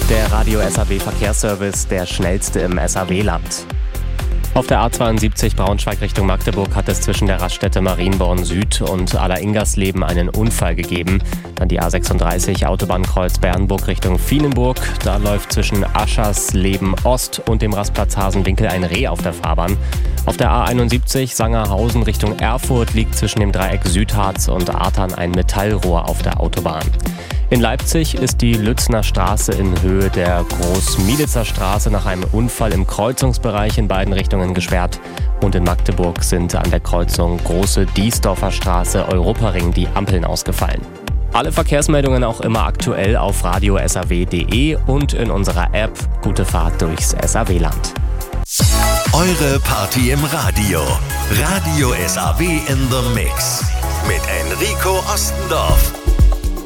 Der Radio SAW Verkehrsservice, der schnellste im SAW-Land. Auf der A72 Braunschweig Richtung Magdeburg hat es zwischen der Raststätte Marienborn Süd und Aller-Ingersleben einen Unfall gegeben. Dann die A36 Autobahnkreuz Bernburg Richtung Vienenburg. Da läuft zwischen Aschersleben Ost und dem Rastplatz Hasenwinkel ein Reh auf der Fahrbahn. Auf der A71 Sangerhausen Richtung Erfurt liegt zwischen dem Dreieck Südharz und Artern ein Metallrohr auf der Autobahn. In Leipzig ist die Lützner Straße in Höhe der Großmielitzer Straße nach einem Unfall im Kreuzungsbereich in beiden Richtungen gesperrt. Und in Magdeburg sind an der Kreuzung Große Diesdorfer Straße Europaring die Ampeln ausgefallen. Alle Verkehrsmeldungen auch immer aktuell auf radiosaw.de und in unserer App. Gute Fahrt durchs SAW-Land. Eure Party im Radio. Radio SAW in the Mix. Mit Enrico Ostendorf.